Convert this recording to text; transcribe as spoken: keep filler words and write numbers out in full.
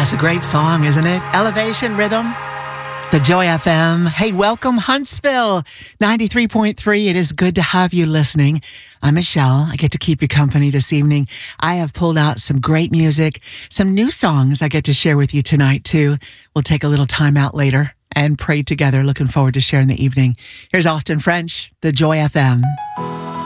It's a great song, isn't it? Elevation Rhythm. The Joy F M. Hey, welcome Huntsville. ninety-three point three. It is good to have you listening. I'm Michelle. I get to keep you company this evening. I have pulled out some great music, some new songs I get to share with you tonight, too. We'll take a little time out later and pray together. Looking forward to sharing the evening. Here's Austin French, The Joy F M.